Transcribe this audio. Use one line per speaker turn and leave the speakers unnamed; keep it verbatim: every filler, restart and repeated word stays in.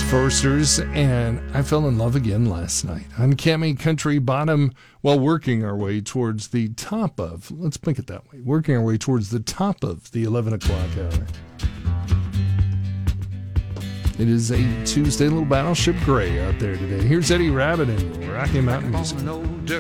Foresters, and I Fell in Love Again last night on Cami Country Bottom, while working our way towards the top of, let's make it that way, working our way towards the top of the eleven o'clock hour. It is a Tuesday, little battleship gray out there today. Here's Eddie Rabbitt and Rocky Mountain Music.